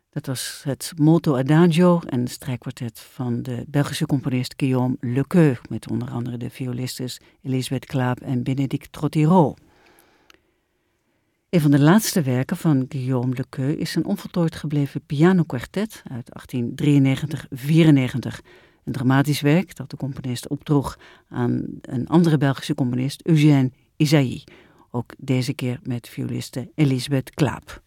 Dat was het Molto Adagio en het strijkkwartet van de Belgische componist Guillaume Lequeux, met onder andere de violistes Elisabeth Klaap en Bénédicte Trottireau. Een van de laatste werken van Guillaume Lequeux is een onvoltooid gebleven pianokwartet uit 1893-94. Een dramatisch werk dat de componist opdroeg aan een andere Belgische componist, Eugène Ysaÿe. Ook deze keer met violiste Elisabeth Klaap.